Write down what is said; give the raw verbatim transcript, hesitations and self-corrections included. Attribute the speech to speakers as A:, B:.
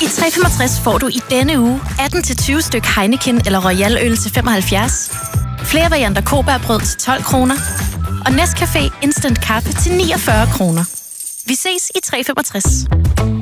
A: tre komma femogtres får du i denne uge atten til tyve styk Heineken eller Royal øl til femoghalvfjerds. Flere varianter kobærbrød til tolv kroner. Og Nescafé Instant Kaffe til niogfyrre kroner. Vi ses i tre komma femogtres.